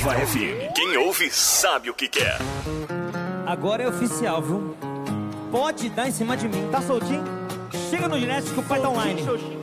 Nova FM. Quem ouve sabe o que quer. Agora é oficial, viu? Pode dar em cima de mim. Tá soltinho? Chega no direct que o pai tá online. Soltinho.